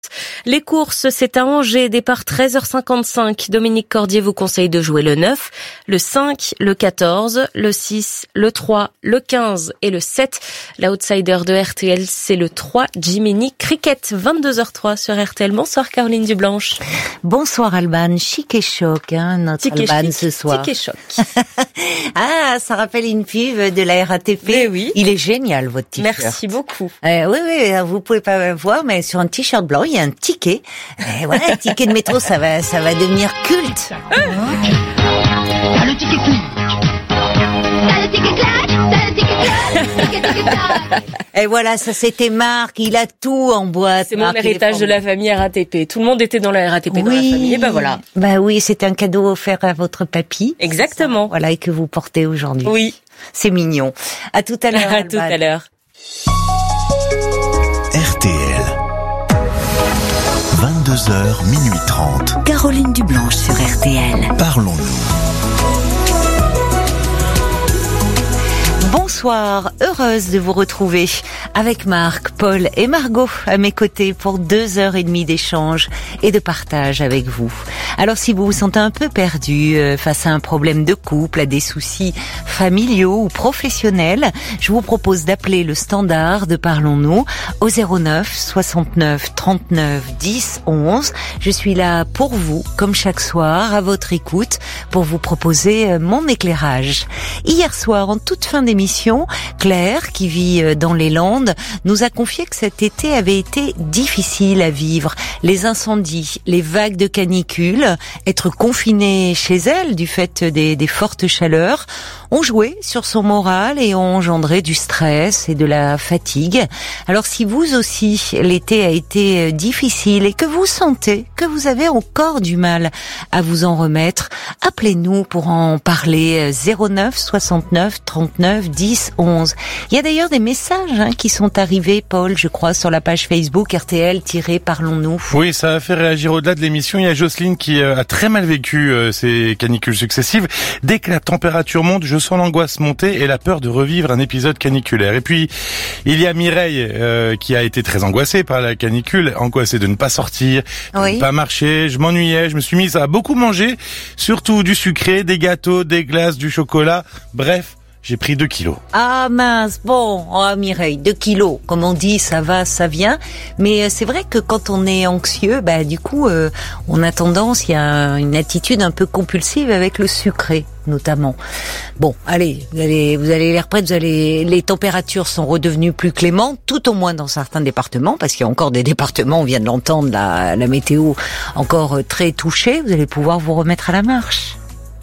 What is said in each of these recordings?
Les courses, c'est à Angers, départ 13h55. Dominique Cordier vous conseille de jouer le 9, le 5, le 14, le 6, le 3, le 15 et le 7. L'outsider de RTL, c'est le 3, Jiminy Cricket, 22h03 sur RTL. Bonsoir Caroline Dublanche. Bonsoir Alban, chic et choc, notre Alban ce soir. Chic et choc. Ah, ça rappelle une pub de la RATP. Mais oui. Il est génial votre t-shirt. Merci beaucoup. Oui, vous pouvez pas voir, mais sur un t-shirt blanc, il y a un ticket. Voilà, un ticket de métro, ça va devenir culte. T'as le ticket clic. T'as le ticket clac. T'as le ticket clac. Et voilà, ça c'était Marc, il a tout en boîte. C'est mon héritage de la famille RATP. Tout le monde était dans la RATP dans la Oui. famille. Et ben voilà. Bah oui, c'est un cadeau offert à votre papy. Exactement. Voilà, et que vous portez aujourd'hui. Oui. C'est mignon. À tout à l'heure. À tout à l'heure. RTL. 22h, minuit 30. Caroline Dublanche sur RTL. Parlons-nous. Bonsoir, heureuse de vous retrouver avec Marc, Paul et Margot à mes côtés pour 2h30 d'échange et de partage avec vous. Alors si vous vous sentez un peu perdu face à un problème de couple, à des soucis familiaux ou professionnels, je vous propose d'appeler le standard de Parlons-nous au 09 69 39 10 11. Je suis là pour vous, comme chaque soir, à votre écoute, pour vous proposer mon éclairage. Hier soir, en toute fin d'émission, Claire, qui vit dans les Landes, nous a confié que cet été avait été difficile à vivre. Les incendies, les vagues de canicule, être confinée chez elle du fait des fortes chaleurs, ont joué sur son moral et ont engendré du stress et de la fatigue. Alors si vous aussi, l'été a été difficile et que vous sentez que vous avez encore du mal à vous en remettre, appelez-nous pour en parler. 09 69 39 10 11. Il y a d'ailleurs des messages qui sont arrivés, Paul, je crois, sur la page Facebook RTL-Parlons-nous. Oui, ça a fait réagir au-delà de l'émission. Il y a Jocelyne qui a très mal vécu ces canicules successives. Dès que la température monte, je sens l'angoisse monter et la peur de revivre un épisode caniculaire. Et puis, il y a Mireille qui a été très angoissée par la canicule, angoissée de ne pas sortir, de ne pas marcher. Je m'ennuyais, je me suis mise à beaucoup manger, surtout du sucré, des gâteaux, des glaces, du chocolat. Bref, j'ai pris 2 kilos. Ah mince, bon, Mireille, 2 kilos, comme on dit, ça va, ça vient. Mais c'est vrai que quand on est anxieux, du coup, on a tendance, il y a une attitude un peu compulsive avec le sucré, notamment. Bon, allez, vous allez l'air prête, les températures sont redevenues plus clémentes, tout au moins dans certains départements, parce qu'il y a encore des départements, on vient de l'entendre, la météo encore très touchée. Vous allez pouvoir vous remettre à la marche.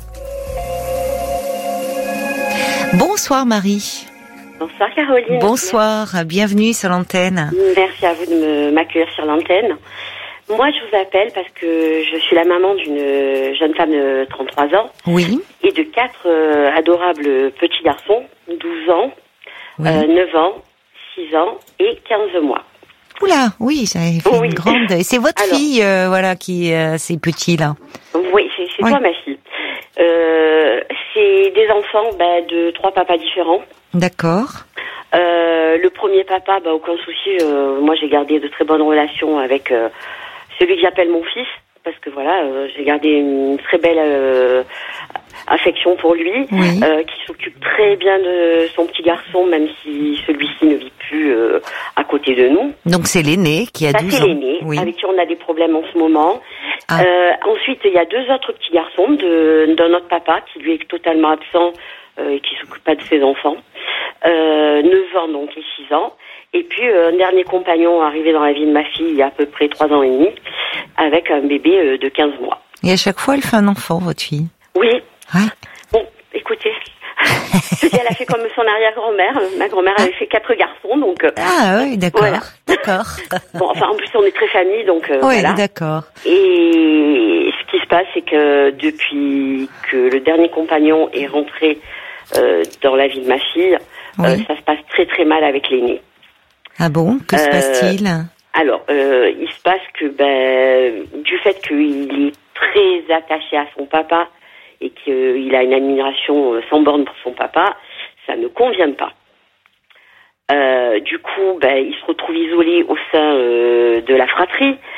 Bonsoir Marie. Bonsoir Caroline. Bonsoir, bienvenue sur l'antenne. Merci à vous de m'accueillir sur l'antenne. Moi je vous appelle parce que je suis la maman d'une jeune femme de 33 ans. Oui. Et de 4 adorables petits garçons, 12 ans, 9 ans, 6 ans et 15 mois. Oula, oui, ça fait une grande... Et c'est votre fille, qui ces petits là. Oui, c'est toi ma fille. C'est des enfants de 3 papas différents. D'accord. Le premier papa, aucun souci. Moi, j'ai gardé de très bonnes relations avec celui que j'appelle mon fils, parce que j'ai gardé une très belle affection pour lui, qui s'occupe très bien de son petit garçon, même si celui-ci ne vit plus à côté de nous. Donc c'est l'aîné qui a 12 ans. C'est l'aîné, avec qui on a des problèmes en ce moment. Ah. Ensuite, il y a 2 autres petits garçons d'un autre papa qui lui est totalement absent et qui s'occupe pas de ses enfants. 9 ans donc et 6 ans. Et puis un dernier compagnon arrivé dans la vie de ma fille il y a à peu près 3 ans et demi, avec un bébé de 15 mois. Et à chaque fois, elle fait un enfant, votre fille? Oui. Ouais. Bon, écoutez, elle a fait comme son arrière-grand-mère. Ma grand-mère avait fait 4 garçons, donc... Ah oui, d'accord. Voilà. D'accord. Bon, enfin, en plus, on est très famille, donc oui, voilà. D'accord. Et ce qui se passe, c'est que depuis que le dernier compagnon est rentré dans la vie de ma fille, ça se passe très très mal avec l'aîné. Ah bon? Que se passe-t-il? Alors, il se passe que du fait qu'il est très attaché à son papa et qu'il a une admiration sans borne pour son papa, ça ne convient pas. Du coup, il se retrouve isolé au sein de la fratrie.